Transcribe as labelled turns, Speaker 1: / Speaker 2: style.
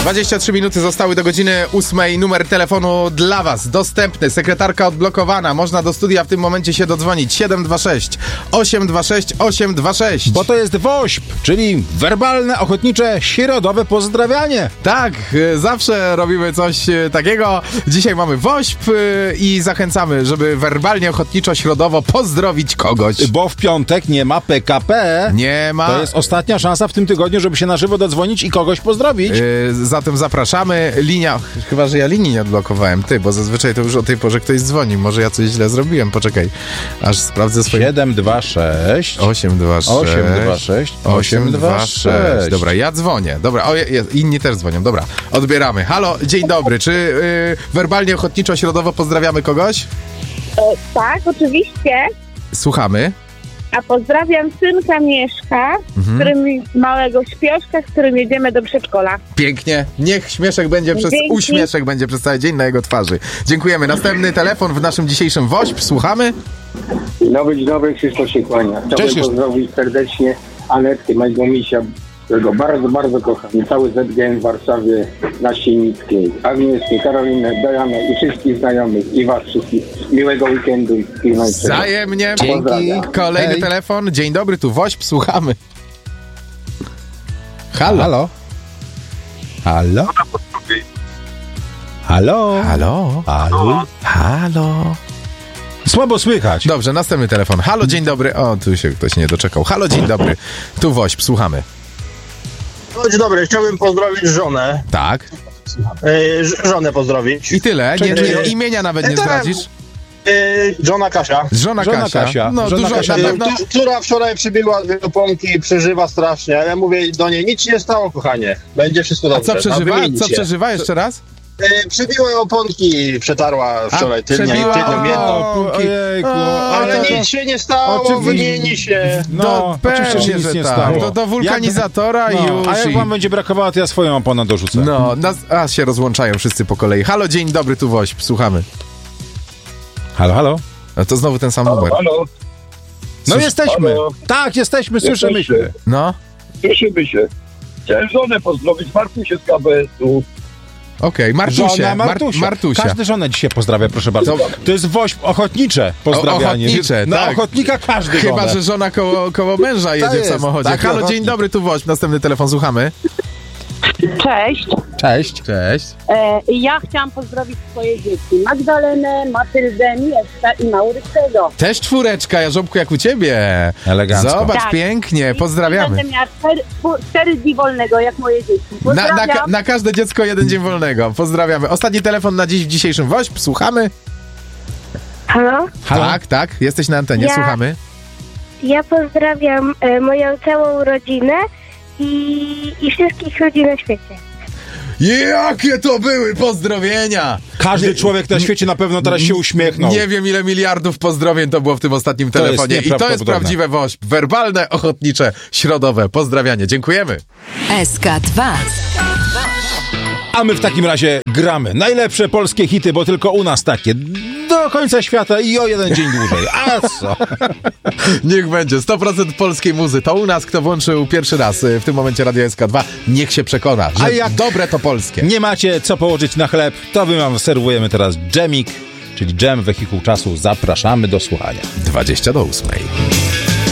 Speaker 1: 23 minuty zostały do godziny 8. Numer telefonu dla was dostępny. Sekretarka odblokowana. Można do studia w tym momencie się dodzwonić. 726 826 826.
Speaker 2: Bo to jest WOŚP, czyli werbalne, ochotnicze, środowe pozdrawianie.
Speaker 1: Tak, zawsze robimy coś takiego. Dzisiaj mamy WOŚP i zachęcamy, żeby werbalnie, ochotniczo, środowo pozdrowić kogoś.
Speaker 2: Bo w piątek nie ma PKP.
Speaker 1: Nie ma.
Speaker 2: To jest ostatnia szansa w tym tygodniu, żeby się na żywo dodzwonić i kogoś pozdrowić.
Speaker 1: Zatem zapraszamy. Linia, chyba że ja linii nie odblokowałem, bo zazwyczaj to już o tej porze ktoś dzwoni. Może ja coś źle zrobiłem, poczekaj. Aż sprawdzę swoje...
Speaker 2: 726
Speaker 1: 826 826. Dobra, ja dzwonię. Dobra, inni też dzwonią. Dobra, odbieramy. Halo, dzień dobry. Czy werbalnie, ochotniczo, środowo pozdrawiamy kogoś?
Speaker 3: Tak, oczywiście.
Speaker 1: Słuchamy.
Speaker 3: A pozdrawiam synka Mieszka, małego śpioszka, z którym jedziemy do przedszkola.
Speaker 1: Pięknie. Niech śmieszek będzie uśmieszek będzie przez cały dzień na jego twarzy. Dziękujemy. Następny telefon w naszym dzisiejszym WOŚP. Słuchamy.
Speaker 4: Dzień dobry, Krzysztof się kłania. Chciałbym pozdrowić serdecznie Anetkę, mojego misia, którego bardzo, bardzo kocham. I cały ZGM w Warszawie na Sienickiej. Agnieszkę, Karolinę, Dianę i wszystkich znajomych i was wszystkich. Miłego weekendu.
Speaker 1: Wzajemnie.
Speaker 2: Dzięki.
Speaker 1: Kolejny telefon. Dzień dobry, tu WOŚP. Słuchamy. Halo.
Speaker 2: Halo. Halo. Halo.
Speaker 1: Halo.
Speaker 2: Halo.
Speaker 1: Halo.
Speaker 2: Słabo słychać.
Speaker 1: Dobrze, następny telefon. Halo, dzień dobry. O, tu się ktoś nie doczekał. Halo, dzień dobry. Tu WOŚP, słuchamy.
Speaker 5: Dzień dobry, chciałbym pozdrowić żonę.
Speaker 1: Tak.
Speaker 5: Żonę pozdrowić.
Speaker 1: I tyle? Imienia nawet nie zdradzisz?
Speaker 5: Żona Kasia.
Speaker 1: Żona Kasia. No,
Speaker 2: Żona
Speaker 1: dużo
Speaker 2: Kasia.
Speaker 1: na pewno...
Speaker 5: Która wczoraj przybiła 2 pompki, przeżywa strasznie, ale mówię do niej, nic się nie stało, kochanie. Będzie wszystko dobrze.
Speaker 1: Co przeżywa? Co przeżywa? Jeszcze raz?
Speaker 5: Przybiła oponki, przetarła wczoraj tylnią miętą.
Speaker 2: Ojejku.
Speaker 5: Ale nic się nie stało, wymieni się.
Speaker 2: No, oczywiście, że nic nie stało.
Speaker 1: To do wulkanizatora i już.
Speaker 2: A jak wam będzie brakowało, to ja swoją oponę dorzucę.
Speaker 1: No, się rozłączają wszyscy po kolei. Halo, dzień dobry, tu WOŚP, słuchamy.
Speaker 2: Halo, halo.
Speaker 1: No to znowu ten sam numer.
Speaker 6: Halo.
Speaker 2: No jesteśmy.
Speaker 6: Halo.
Speaker 2: Tak, jesteśmy, słyszymy się.
Speaker 1: No.
Speaker 6: Słyszymy się. Chciałem żonę pozdrowić, Martusię z KBS-u.
Speaker 1: Okej, Martusia.
Speaker 2: Każdy żonę dzisiaj pozdrawia, proszę bardzo. To jest WOŚP ochotnicze pozdrawianie.
Speaker 1: Ochotnicze,
Speaker 2: Na
Speaker 1: tak.
Speaker 2: ochotnika każdy
Speaker 1: Chyba,
Speaker 2: żonę.
Speaker 1: że żona koło męża jedzie w samochodzie.
Speaker 2: Tak,
Speaker 1: Halo,
Speaker 2: ochotnik.
Speaker 1: dzień dobry, tu WOŚP. Następny telefon, słuchamy.
Speaker 3: Cześć.
Speaker 2: Cześć.
Speaker 1: Cześć.
Speaker 3: Ja chciałam pozdrowić swoje dzieci. Magdalenę, Matyldę, Mieszka i Maurycego.
Speaker 1: Też 4, Jarząbku, jak u ciebie.
Speaker 2: Elegancko.
Speaker 1: Zobacz,
Speaker 3: Tak.
Speaker 1: pięknie, pozdrawiamy.
Speaker 3: Będę miała 4 dni wolnego, jak moje dzieci. Pozdrawiam.
Speaker 1: Na każde dziecko 1 dzień wolnego. Pozdrawiamy. Ostatni telefon na dziś w dzisiejszym WOŚP. Słuchamy.
Speaker 7: Halo?
Speaker 2: Halo?
Speaker 1: Tak. Jesteś na antenie, słuchamy.
Speaker 7: Ja pozdrawiam moją całą rodzinę i wszystkich ludzi na świecie.
Speaker 1: Jakie to były pozdrowienia!
Speaker 2: Każdy człowiek na świecie na pewno teraz się uśmiechnął.
Speaker 1: Nie wiem, ile miliardów pozdrowień to było w tym ostatnim telefonie. I to jest prawdziwe WOŚP. Werbalne, ochotnicze, środowe pozdrawianie. Dziękujemy.
Speaker 8: SK2.
Speaker 2: A my w takim razie gramy najlepsze polskie hity, bo tylko u nas takie. Do końca świata i o 1 dzień dłużej. A co?
Speaker 1: Niech będzie. 100% polskiej muzy. To u nas, kto włączył pierwszy raz w tym momencie Radio SK2, niech się przekona, że
Speaker 2: A jak
Speaker 1: dobre to polskie.
Speaker 2: Nie macie co położyć na chleb, to my wam serwujemy teraz dżemik, czyli dżem, wehikuł czasu. Zapraszamy do słuchania.
Speaker 1: 20 do 8.